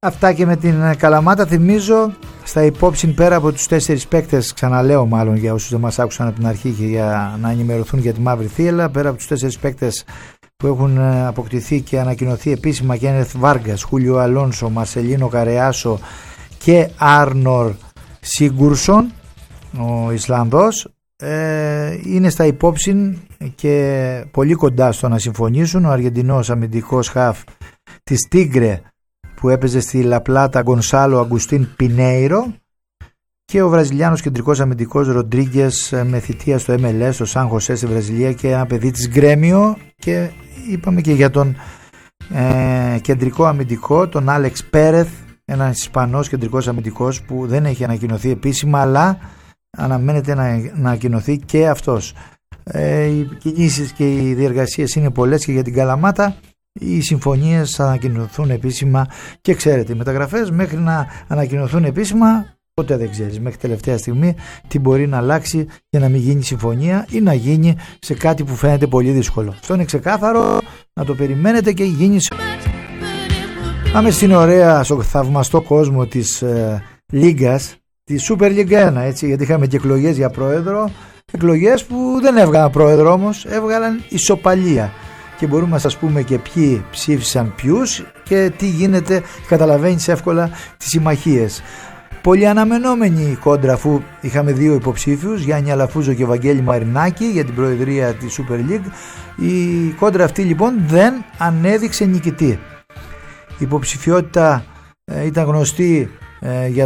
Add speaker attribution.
Speaker 1: Αυτά και με την Καλαμάτα. Θυμίζω στα υπόψη, πέρα από τους 4 παίκτες, ξαναλέω μάλλον για όσους δεν μας άκουσαν από την αρχή και για να ενημερωθούν για τη Μαύρη Θύελλα, πέρα από τους 4 παίκτες που έχουν αποκτηθεί και ανακοινωθεί επίσημα, Κένεθ Βάργκας, Χούλιο Αλόνσο, Μαρσελίνο Καρεάσο και Άρνορ Σίγκουρσον, ο Ισλανδός, είναι στα υπόψη και πολύ κοντά στο να συμφωνήσουν ο Αργεντινός αμυντικός χαφ της Τίγκρε που έπαιζε στη Λαπλάτα, Γκονσάλο Αγκουστίν Πινέιρο, και ο Βραζιλιάνος κεντρικός αμυντικός Ροντρίγκες με θητεία στο MLS, στο Σαν Χωσέ στη Βραζιλία, και ένα παιδί της Γκρέμιο. Και είπαμε και για τον κεντρικό αμυντικό, τον Άλεξ Πέρεθ, ένας Ισπανός κεντρικός αμυντικός που δεν έχει ανακοινωθεί επίσημα, αλλά αναμένεται να ανακοινωθεί και αυτός. Οι κινήσεις και οι διεργασίες είναι πολλές και για την Καλαμάτα. Οι συμφωνίες θα ανακοινωθούν επίσημα και ξέρετε, οι μεταγραφές μέχρι να ανακοινωθούν επίσημα ποτέ δεν ξέρεις μέχρι τελευταία στιγμή τι μπορεί να αλλάξει για να μην γίνει συμφωνία ή να γίνει σε κάτι που φαίνεται πολύ δύσκολο. Αυτό είναι ξεκάθαρο, να το περιμένετε και γίνει. Πάμε στην ωραία, στο θαυμαστό κόσμο της Λίγκας, τη Super League 1, έτσι, γιατί είχαμε και εκλογές για πρόεδρο, εκλογές που δεν έβγαλαν πρόεδρο όμως, έβγαλαν ισοπαλία. Και μπορούμε να σας πούμε και ποιοι ψήφισαν ποιους και τι γίνεται, καταλαβαίνεις εύκολα τις συμμαχίες. Πολύ αναμενόμενη η κόντρα, αφού είχαμε 2 υποψήφιους, Γιάννη Αλαφούζο και Βαγγέλη Μαρινάκη, για την προεδρία της Super League. Η κόντρα αυτή λοιπόν δεν ανέδειξε νικητή. Η υποψηφιότητα ήταν γνωστή για